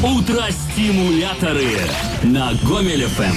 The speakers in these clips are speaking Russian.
Утро-стимуляторы на Гомель ФМ.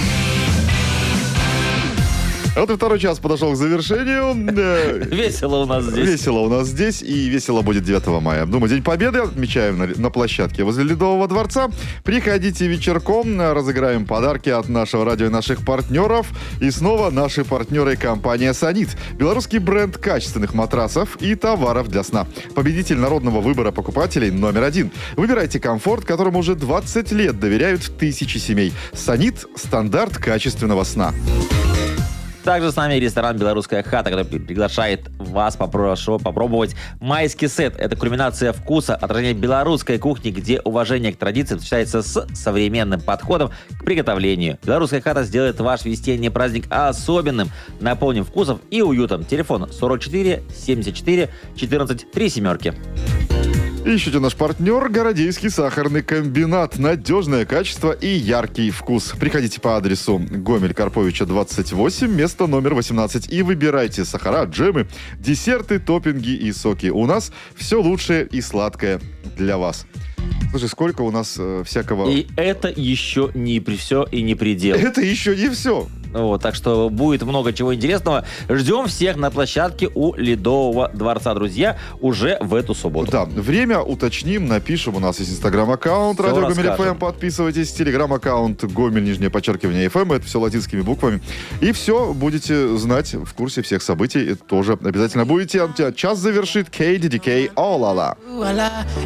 Вот и второй час подошел к завершению. Весело у нас здесь. Весело у нас здесь, и весело будет 9 мая. Думаю, День Победы отмечаем на площадке возле Ледового дворца. Приходите вечерком, разыграем подарки от нашего радио и наших партнеров. И снова наши партнеры — компания «Санит». Белорусский бренд качественных матрасов и товаров для сна. Победитель народного выбора покупателей номер 1. Выбирайте комфорт, которому уже 20 лет доверяют тысячи семей. «Санит» — стандарт качественного сна. Также с нами ресторан «Белорусская хата», который приглашает вас попробовать майский сет. Это кульминация вкуса, отражение белорусской кухни, где уважение к традициям сочетается с современным подходом к приготовлению. «Белорусская хата» сделает ваш весенний праздник особенным, наполнен вкусом и уютом. Телефон 44 74 14 3 семерки. Ищите наш партнер — Городейский сахарный комбинат. Надежное качество и яркий вкус. Приходите по адресу Гомель Карповича 28, место номер 18, и выбирайте сахара, джемы, десерты, топпинги и соки. У нас все лучшее и сладкое для вас. Слушай, сколько у нас всякого... И это еще не все и не предел. Это еще не все. Вот, так что будет много чего интересного. Ждем всех на площадке у Ледового дворца, друзья, уже в эту субботу. Да, время уточним, напишем. У нас есть инстаграм-аккаунт Радио Гомель ФМ. Подписывайтесь. Телеграм-аккаунт Гомель, _, ФМ. Это все латинскими буквами. И все будете знать в курсе всех событий. Это тоже обязательно будете. Час завершит KDDK «О-ла-ла».